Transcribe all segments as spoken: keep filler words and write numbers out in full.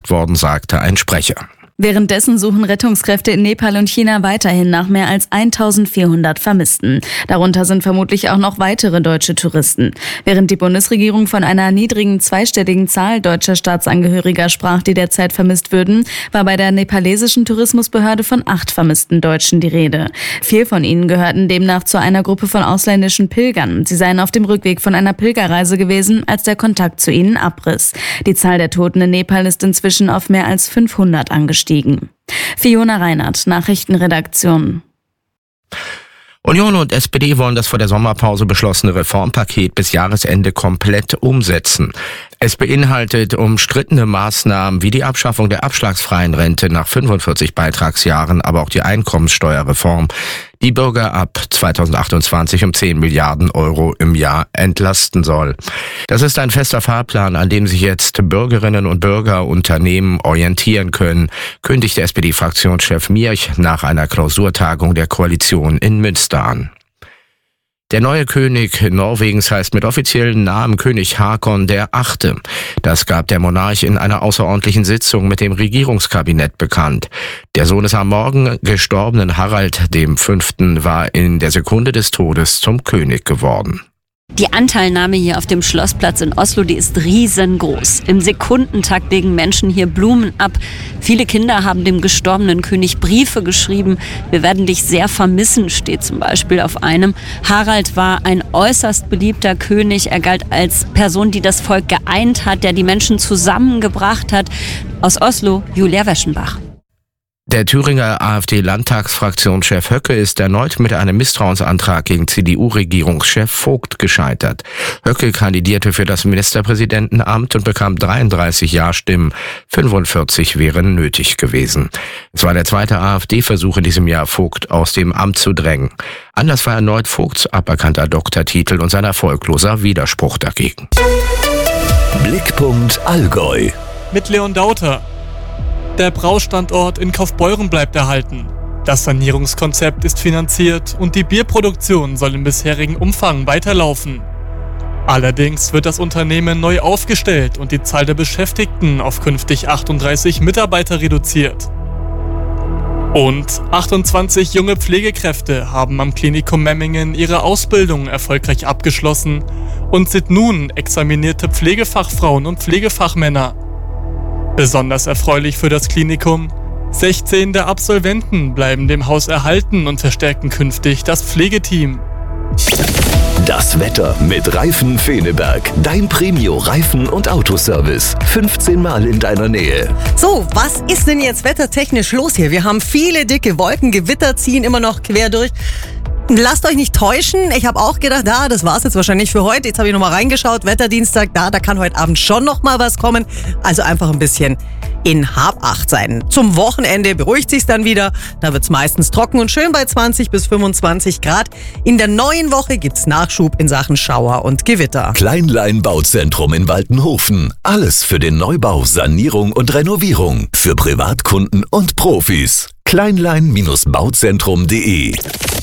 verstärkt worden, sagte ein Sprecher. Währenddessen suchen Rettungskräfte in Nepal und China weiterhin nach mehr als eintausendvierhundert Vermissten. Darunter sind vermutlich auch noch weitere deutsche Touristen. Während die Bundesregierung von einer niedrigen zweistelligen Zahl deutscher Staatsangehöriger sprach, die derzeit vermisst würden, war bei der nepalesischen Tourismusbehörde von acht vermissten Deutschen die Rede. Vier von ihnen gehörten demnach zu einer Gruppe von ausländischen Pilgern. Sie seien auf dem Rückweg von einer Pilgerreise gewesen, als der Kontakt zu ihnen abriss. Die Zahl der Toten in Nepal ist inzwischen auf mehr als fünfhundert angestiegen. Fiona Reinhardt, Nachrichtenredaktion. Union und S P D wollen das vor der Sommerpause beschlossene Reformpaket bis Jahresende komplett umsetzen. Es beinhaltet umstrittene Maßnahmen wie die Abschaffung der abschlagsfreien Rente nach fünfundvierzig Beitragsjahren, aber auch die Einkommenssteuerreform, die Bürger ab zweitausendachtundzwanzig um zehn Milliarden Euro im Jahr entlasten soll. Das ist ein fester Fahrplan, an dem sich jetzt Bürgerinnen und Bürger, Unternehmen orientieren können, kündigte S P D-Fraktionschef Mierch nach einer Klausurtagung der Koalition in Münster an. Der neue König Norwegens heißt mit offiziellen Namen König Haakon der Achte. Das gab der Monarch in einer außerordentlichen Sitzung mit dem Regierungskabinett bekannt. Der Sohn des am Morgen gestorbenen Harald dem Fünften war in der Sekunde des Todes zum König geworden. Die Anteilnahme hier auf dem Schlossplatz in Oslo, die ist riesengroß. Im Sekundentakt legen Menschen hier Blumen ab. Viele Kinder haben dem gestorbenen König Briefe geschrieben. Wir werden dich sehr vermissen, steht zum Beispiel auf einem. Harald war ein äußerst beliebter König. Er galt als Person, die das Volk geeint hat, der die Menschen zusammengebracht hat. Aus Oslo, Julia Weschenbach. Der Thüringer AfD-Landtagsfraktionschef Höcke ist erneut mit einem Misstrauensantrag gegen C D U-Regierungschef Vogt gescheitert. Höcke kandidierte für das Ministerpräsidentenamt und bekam dreiunddreißig Ja-Stimmen, fünfundvierzig wären nötig gewesen. Es war der zweite AfD-Versuch in diesem Jahr, Vogt aus dem Amt zu drängen. Anlass war erneut Vogts aberkannter Doktortitel und sein erfolgloser Widerspruch dagegen. Blickpunkt Allgäu mit Leon Dauter. Der Braustandort in Kaufbeuren bleibt erhalten. Das Sanierungskonzept ist finanziert und die Bierproduktion soll im bisherigen Umfang weiterlaufen. Allerdings wird das Unternehmen neu aufgestellt und die Zahl der Beschäftigten auf künftig achtunddreißig Mitarbeiter reduziert. Und achtundzwanzig junge Pflegekräfte haben am Klinikum Memmingen ihre Ausbildung erfolgreich abgeschlossen und sind nun examinierte Pflegefachfrauen und Pflegefachmänner. Besonders erfreulich für das Klinikum: sechzehn der Absolventen bleiben dem Haus erhalten und verstärken künftig das Pflegeteam. Das Wetter mit Reifen Feneberg. Dein Premio Reifen- und Autoservice. fünfzehn Mal in deiner Nähe. So, was ist denn jetzt wettertechnisch los hier? Wir haben viele dicke Wolken, Gewitter ziehen immer noch quer durch. Lasst euch nicht täuschen. Ich habe auch gedacht, da, das war's jetzt wahrscheinlich für heute. Jetzt habe ich nochmal reingeschaut. Wetterdienstag, da, da kann heute Abend schon noch mal was kommen. Also einfach ein bisschen in Habacht sein. Zum Wochenende beruhigt sich's dann wieder. Da wird's meistens trocken und schön bei zwanzig bis fünfundzwanzig Grad. In der neuen Woche gibt's Nachschub in Sachen Schauer und Gewitter. Kleinlein Bauzentrum in Waltenhofen. Alles für den Neubau, Sanierung und Renovierung. Für Privatkunden und Profis. kleinlein Bauzentrum punkt de.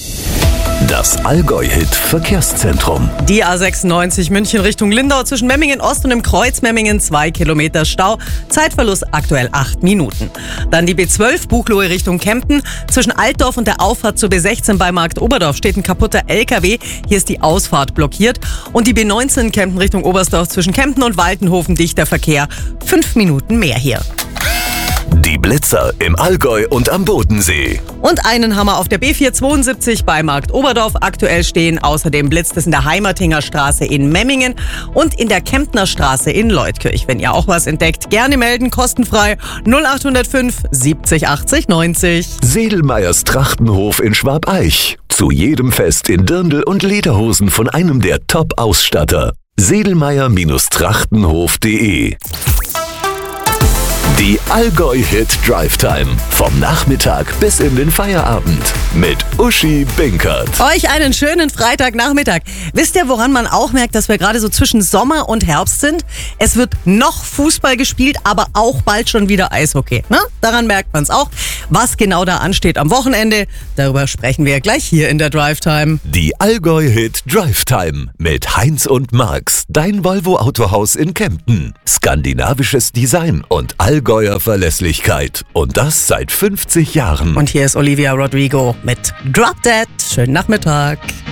Das Allgäu-Hit Verkehrszentrum. Die A sechsundneunzig München Richtung Lindau zwischen Memmingen Ost und im Kreuz Memmingen zwei Kilometer Stau. Zeitverlust aktuell acht Minuten. Dann die B zwölf Buchloe Richtung Kempten. Zwischen Altdorf und der Auffahrt zur B sechzehn bei Markt Oberdorf steht ein kaputter L K W. Hier ist die Ausfahrt blockiert. Und die B neunzehn Kempten Richtung Oberstdorf zwischen Kempten und Waltenhofen dichter Verkehr. Fünf Minuten mehr hier. Die Blitzer im Allgäu und am Bodensee. Und einen haben wir auf der B vierhundertzweiundsiebzig bei Markt Oberdorf aktuell stehen. Außerdem blitzt es in der Heimertinger Straße in Memmingen und in der Kemptner Straße in Leutkirch. Wenn ihr auch was entdeckt, gerne melden, kostenfrei null acht null fünf siebzig achtzig neunzig. Sedelmeyers Trachtenhof in Schwabeich. Zu jedem Fest in Dirndl und Lederhosen von einem der Top-Ausstatter. Sedelmeyer Trachtenhof punkt de. Die Allgäu-Hit Drive Time. Vom Nachmittag bis in den Feierabend. Mit Uschi Binkert. Euch einen schönen Freitagnachmittag. Wisst ihr, woran man auch merkt, dass wir gerade so zwischen Sommer und Herbst sind? Es wird noch Fußball gespielt, aber auch bald schon wieder Eishockey. Ne? Daran merkt man es auch. Was genau da ansteht am Wochenende, darüber sprechen wir gleich hier in der Drive Time. Die Allgäu-Hit Drive Time mit Heinz und Max, dein Volvo Autohaus in Kempten. Skandinavisches Design und Allgäuer Verlässlichkeit. Und das seit fünfzig Jahren. Und hier ist Olivia Rodrigo mit Drop Dead. Schönen Nachmittag.